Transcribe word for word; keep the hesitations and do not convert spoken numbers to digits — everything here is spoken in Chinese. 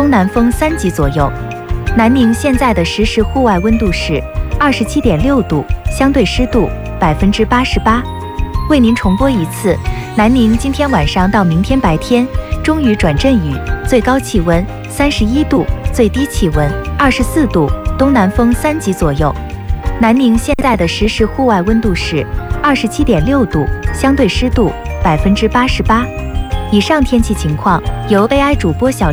东南风三级左右。南宁现在的实时户外温度是二十七点六度，相对湿度百分之八十八。为您重播一次，南宁今天晚上到明天白天中雨转阵雨，最高气温三十一度，最低气温二十四度，东南风三级左右。南宁现在的实时户外温度是二十七点六度，相对湿度百分之八十八。以上天气情况由 A I 主播小